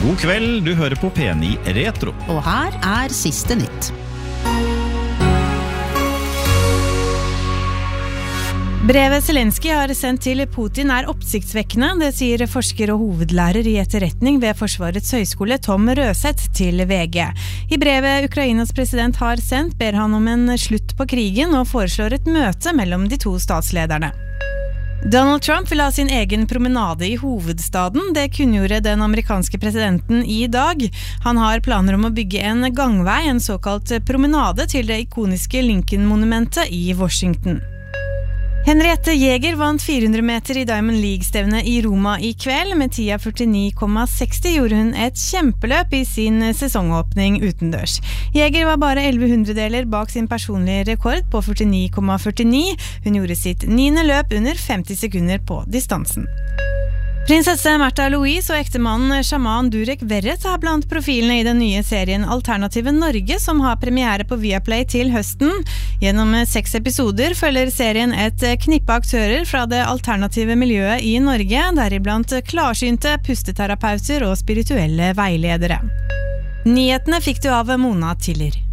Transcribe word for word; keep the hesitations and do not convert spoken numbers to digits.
God kveld, du hører på P ni Retro. Og her er siste nytt. Brevet Zelensky har sendt til Putin er oppsiktsvekkende, det sier forsker og hovedlærer i etterretning ved Forsvarets høyskole Tom Røseth til V G. I brevet Ukrainas president har sendt ber han om en slutt på krigen og foreslår et møte mellom de to statslederne. Donald Trump vil ha sin egen promenade i hovedstaden, det kunngjorde den amerikanske presidenten i dag. Han har planer om å bygge en gangvei, en såkalt promenade til det ikoniske Lincoln-monumentet i Washington. Henriette Jäger vant fire hundre meter i Diamond League-stevne i Roma i kveld. Med tida førtini komma seksti gjorde hun et kjempeløp i sin sesongåpning utendørs. Jäger var bare elleve hundredeler bak sin personlige rekord på førtini komma førtini. Hun gjorde sitt niende løp under femti sekunder på distansen. Prinsesse Märtha Louise og ektemannen Shaman Durek Verret er blant profilene i den nye serien Alternative Norge, som har premiere på Viaplay til høsten. Gjennom seks episoder følger serien et knippe aktører fra det alternative miljøet i Norge, deriblant klarsynte pusteterapeuter og spirituelle veiledere. Nyhetene fikk du av Mona Tiller.